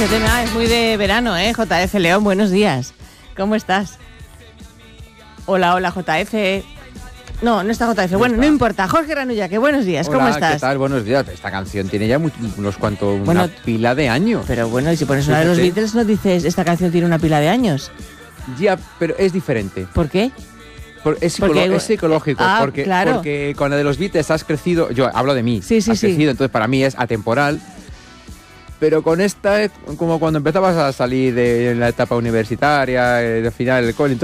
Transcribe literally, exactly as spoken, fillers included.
ese tema es muy de verano, ¿eh? J F León, buenos días. ¿Cómo estás? Hola, hola, J F. No, no está J F. No bueno, está. no importa. Jorge Granulla, que buenos días. Hola, ¿Cómo estás? ¿qué tal? Buenos días. Esta canción tiene ya muy- unos cuantos, una Bueno, pila de años. Pero bueno, y si pones una de los Fíjate. Beatles, no dices esta canción tiene una pila de años. Ya, pero es diferente. ¿Por qué? Por- es, psicolo- Porque- es psicológico. Ah, porque, claro. porque con la de los Beatles has crecido. Yo hablo de mí. Sí, sí, has sí. crecido, entonces para mí es atemporal. Pero con esta es como cuando empezabas a salir de la etapa universitaria, eh, de final del cole.